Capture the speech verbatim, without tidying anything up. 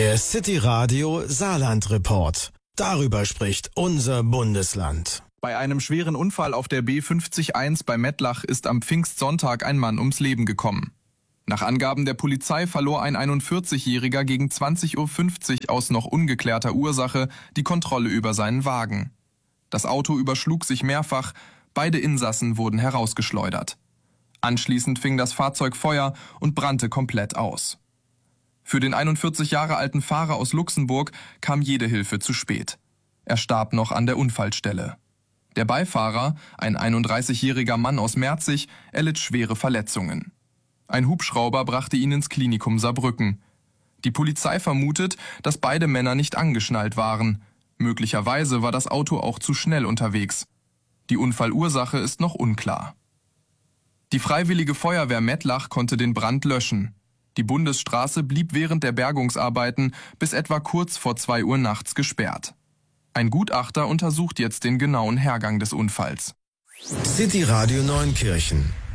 Der City Radio Saarland Report. Darüber spricht unser Bundesland. Bei einem schweren Unfall auf der B fünfzig eins bei Mettlach ist am Pfingstsonntag ein Mann ums Leben gekommen. Nach Angaben der Polizei verlor ein einundvierzigjähriger gegen zwanzig Uhr fünfzig aus noch ungeklärter Ursache die Kontrolle über seinen Wagen. Das Auto überschlug sich mehrfach, beide Insassen wurden herausgeschleudert. Anschließend fing das Fahrzeug Feuer und brannte komplett aus. Für den einundvierzig Jahre alten Fahrer aus Luxemburg kam jede Hilfe zu spät. Er starb noch an der Unfallstelle. Der Beifahrer, ein einunddreißigjähriger Mann aus Merzig, erlitt schwere Verletzungen. Ein Hubschrauber brachte ihn ins Klinikum Saarbrücken. Die Polizei vermutet, dass beide Männer nicht angeschnallt waren. Möglicherweise war das Auto auch zu schnell unterwegs. Die Unfallursache ist noch unklar. Die Freiwillige Feuerwehr Mettlach konnte den Brand löschen. Die Bundesstraße blieb während der Bergungsarbeiten bis etwa kurz vor zwei Uhr nachts gesperrt. Ein Gutachter untersucht jetzt den genauen Hergang des Unfalls. City Radio Neunkirchen